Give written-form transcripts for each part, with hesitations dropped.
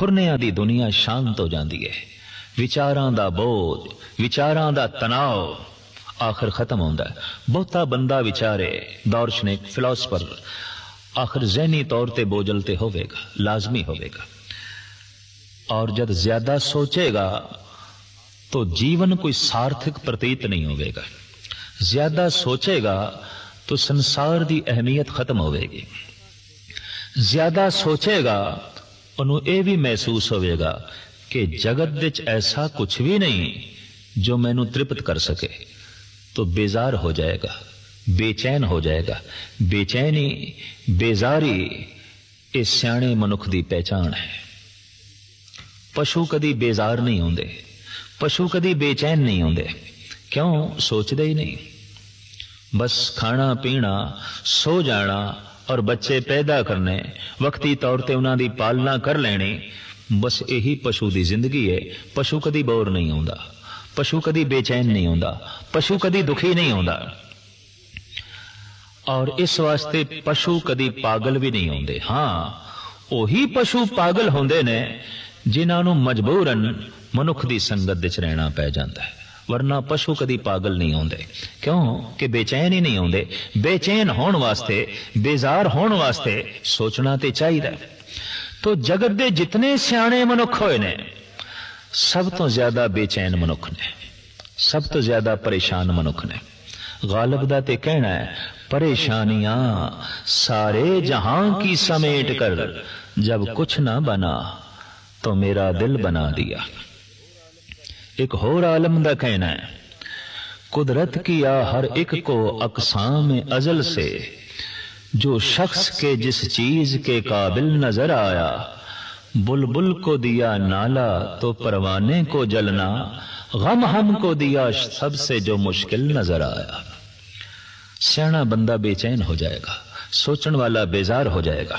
फुरनियां दी दुनिया शांत हो जाती है, विचारां दा बोझ, विचारां दा तनाव आखिर खत्म होता है। बहुता बंदा विचारे, दार्शनिक फिलोसफर आखिर जहनी तौर पर बोझल तो होवेगा, लाजमी होवेगा। और जब ज्यादा सोचेगा तो जीवन कोई सार्थक प्रतीत नहीं होवेगा। ज्यादा सोचेगा तो संसार की अहमियत खत्म होवेगी। ज्यादा सोचेगा उन्होंने यह भी महसूस होवेगा कि जगत विच ऐसा कुछ भी नहीं जो मैनू तृप्त कर सके, तो बेजार हो जाएगा, बेचैन हो जाएगा। बेचैनी, बेजारी इस सियाणे मनुख की पहचान है। पशु कदी बेजार नहीं होंदे, पशु कदी बेचैन नहीं होंदे। क्यों? सोचते ही नहीं। बस खाना पीना, सो जाना और बच्चे पैदा करने, वक्ती तौर पर उन्होंने पालना कर लेनी, बस यही पशु की जिंदगी है। पशु कदी बोर नहीं होता, पशु कदी बेचैन नहीं होता, पशु कदी दुखी नहीं होता। और इस वास्ते पशु कदी पागल भी नहीं होंदे। हाँ, वही पशु पागल होंदे ने जिन्होंने मजबूरन मनुख की संगत विच रहना पै जाता है, वरना पशु कदी पागल नहीं होंदे। क्यों कि बेचैन ही नहीं होंदे। बेचैन होने वास्ते, बेजार होने वास्ते सोचना तो चाहिए। तो जगत के जितने सियाणे मनुख होए ने, सब तो ज्यादा बेचैन मनुख ने, सब तो ज्यादा परेशान मनुख ने। गालिब दा ते कहना है, परेशानियां सारे जहां की समेट कर जब कुछ ना बना तो मेरा दिल बना दिया। एक होर आलम दा कहना है, कुदरत किया हर एक को अकसाम अजल से, जो शख्स के जिस चीज के काबिल नजर आया, बुलबुल को दिया नाला तो परवाने को जलना, गम हमको दिया सबसे जो मुश्किल नजर आया। सियाना बंदा बेचैन हो जाएगा, सोचने वाला बेजार हो जाएगा।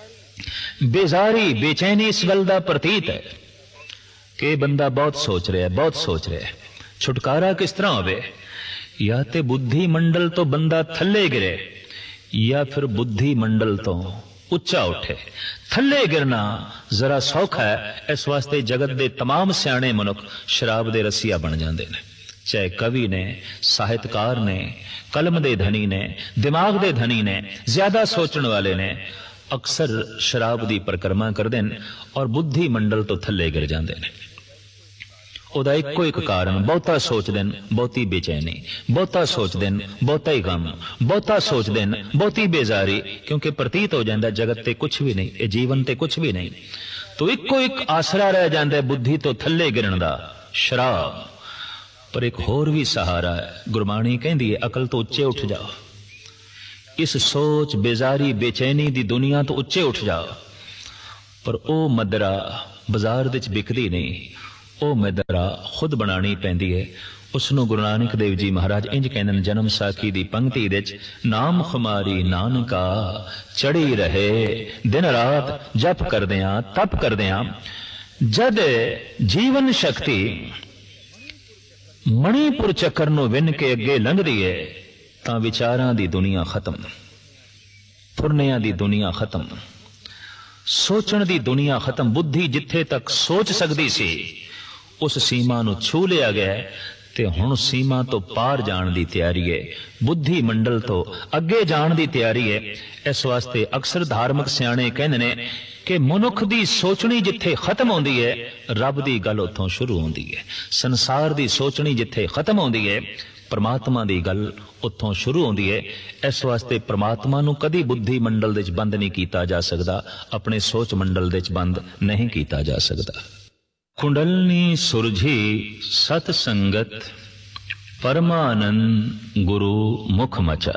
बेजारी, बेचैनी इस गल दा प्रतीत है कि बंदा बहुत सोच रहा है, बहुत सोच रहा है। छुटकारा किस तरह होवे? या ते बुद्धि मंडल तो बंदा थले गिरे, या फिर बुद्धि मंडल तो उच्चा उठे। थले गिरना जरा सौखा है, इस वास्ते जगत दे तमाम सियाणे मनुख शराब दे रसिया बन जाते हैं। चाहे कवि ने, साहित्यकार ने, कलम दे धनी ने, दिमाग दे धनी ने, ज्यादा सोचने वाले ने अक्सर शराब की परिक्रमा करते हैं और बुद्धि मंडल तो थले गिर जाते हैं। ਉਹਦਾ ਇੱਕੋ ਇੱਕ ਕਾਰਨ, ਬਹੁਤਾ ਸੋਚਦੇ ਨੇ ਬਹੁਤੀ ਬੇਚੈਨੀ, ਬਹੁਤਾ ਸੋਚਦੇ ਨੇ ਬਹੁਤਾ ਹੀ ਗਮ, ਬਹੁਤਾ ਸੋਚਦੇ ਨੇ ਬਹੁਤੀ ਬੇਜ਼ਾਰੀ। ਕਿਉਂਕਿ ਪ੍ਰਤੀਤ ਹੋ ਜਾਂਦਾ ਜਗਤ ਤੇ ਕੁਝ ਵੀ ਨਹੀਂ, ਇਹ ਜੀਵਨ ਤੇ ਕੁਝ ਵੀ ਨਹੀਂ। ਤੋ ਇੱਕੋ ਇੱਕ ਆਸਰਾ ਰਹਿ ਜਾਂਦਾ ਬੁੱਧੀ ਤੋਂ ਥੱਲੇ ਗਿਰਨ ਦਾ, ਸ਼ਰਾਬ। ਪਰ ਇੱਕ ਹੋਰ ਵੀ ਸਹਾਰਾ ਹੈ। ਗੁਰਬਾਣੀ ਕਹਿੰਦੀ ਹੈ, ਅਕਲ ਤੋਂ ਉੱਚੇ ਉੱਠ ਜਾਓ, ਇਸ ਸੋਚ ਬੇਜ਼ਾਰੀ ਬੇਚੈਨੀ ਦੀ ਦੁਨੀਆ ਤੋਂ ਉੱਚੇ ਉੱਠ ਜਾਓ। ਪਰ ਉਹ ਮਦਰਾ ਬਾਜ਼ਾਰ ਵਿੱਚ ਵਿਕਦੀ ਨਹੀਂ, ਉਹ ਮਦਰਾ खुद बनानी पैंदी है। उसनों गुरु नानक देव जी महाराज इंज कहते हैं जन्म साखी दी पंक्ति विच, नाम खुमारी नानका चढ़ी रहे दिन रात जप करदियां तप करदियां। जद जीवन शक्ति मणिपुर चक्कर नूं विन के अगे लंघदी है तां विचारां दी दुनिया खत्म, फुरनियां दी दुनिया खत्म, सोचण दी दुनिया खत्म। बुद्धि जिथे तक सोच सकदी सी उस सीमा नूं छू लिया गया ते हुण सीमा तो पार जाण दी तैयारी है, बुद्धि मंडल तो अगे जाण दी तैयारी है। इस वास्ते अक्सर धार्मिक सियाणे कहंदे ने कि मनुख दी सोचनी जिथे खत्म होंदी है, रब दी गल उत्थों शुरू होंदी है। संसार दी सोचनी जिथे खत्म होंदी है, परमात्मा दी गल उत्थों शुरू होंदी है। इस वास्ते परमात्मा नूं कदी बुद्धि मंडल दे विच बंद नहीं कीता जा सकदा, अपने सोच मंडल दे विच बंद नहीं कीता जा सकदा। कुंडलनी सुरझी सत संगत, परमानंद गुरु मुख मचा।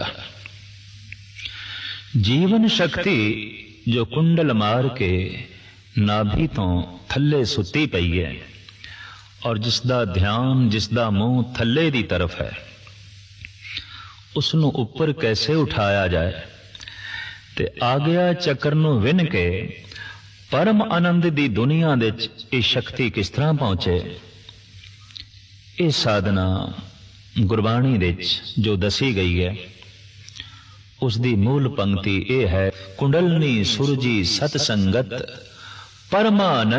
जीवन शक्ति जो कुंडल मार के नाभि तो थले सुती पई है और जिसदा ध्यान, जिसदा मुंह थले दी तरफ है, उसनों ऊपर कैसे उठाया जाए ते आ गया चक्कर नूं विन के परम आनंद दी दुनिया दे ये शक्ति किस तरह पहुंचे। ये साधना गुरबाणी दे जो दसी गई है उसकी मूल पंक्ति यह है, कुंडलनी सुरजी सत संगत परमानंद